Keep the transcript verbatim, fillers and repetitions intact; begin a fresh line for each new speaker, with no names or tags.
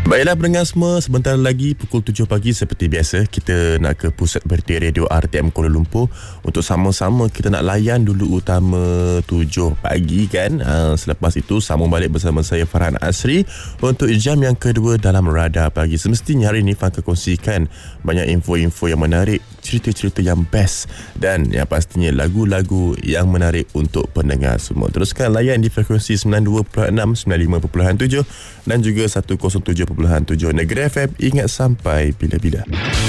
Baiklah pendengar semua, sebentar lagi pukul tujuh pagi seperti biasa kita nak ke pusat berita radio R T M Kuala Lumpur untuk sama-sama kita nak layan dulu utama tujuh pagi kan. Ha, selepas itu sambung balik bersama saya Farhan Asri untuk jam yang kedua dalam Radar Pagi. Semestinya hari ini Fan kongsikan banyak info-info yang menarik, cerita-cerita yang best dan yang pastinya lagu-lagu yang menarik untuk pendengar semua. Teruskan layan di frekuensi sembilan puluh dua perpuluhan enam, sembilan puluh lima perpuluhan tujuh dan juga seratus tujuh perpuluhan tujuh Negeri F M. Ingat sampai bila-bila.